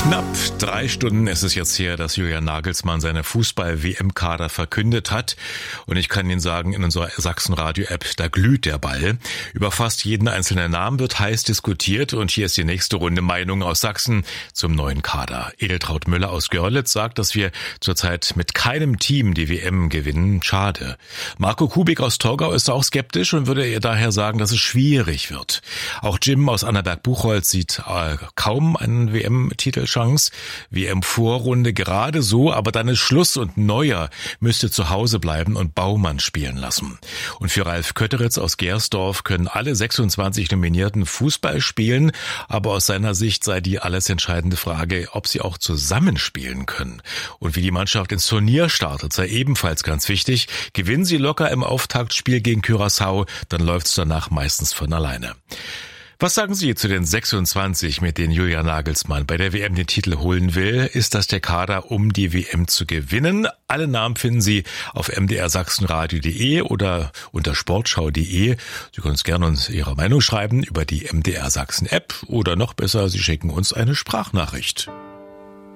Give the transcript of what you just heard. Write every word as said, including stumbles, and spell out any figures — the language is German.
Knapp drei Stunden ist es jetzt her, dass Julian Nagelsmann seine Fußball-W M-Kader verkündet hat. Und ich kann Ihnen sagen, in unserer Sachsen-Radio-App, da glüht der Ball. Über fast jeden einzelnen Namen wird heiß diskutiert. Und hier ist die nächste Runde Meinungen aus Sachsen zum neuen Kader. Edeltraud Müller aus Görlitz sagt, dass wir zurzeit mit keinem Team die W M gewinnen. Schade. Marco Kubik aus Torgau ist auch skeptisch und würde daher sagen, dass es schwierig wird. Auch Jim aus Annaberg-Buchholz sieht äh, kaum einen W M-Titel. Chance. W M-Vorrunde gerade so, aber dann ist Schluss und Neuer müsste zu Hause bleiben und Baumann spielen lassen. Und für Ralf Kötteritz aus Gersdorf können alle sechsundzwanzig Nominierten Fußball spielen, aber aus seiner Sicht sei die alles entscheidende Frage, ob sie auch zusammenspielen können. Und wie die Mannschaft ins Turnier startet, sei ebenfalls ganz wichtig. Gewinnen sie locker im Auftaktspiel gegen Curaçao, dann läuft's danach meistens von alleine. Was sagen Sie zu den sechsundzwanzig, mit denen Julian Nagelsmann bei der W M den Titel holen will? Ist das der Kader, um die W M zu gewinnen? Alle Namen finden Sie auf m d r sachsenradio punkt d e oder unter sportschau punkt d e. Sie können uns gerne uns Ihre Meinung schreiben über die M D R Sachsen App oder noch besser, Sie schicken uns eine Sprachnachricht.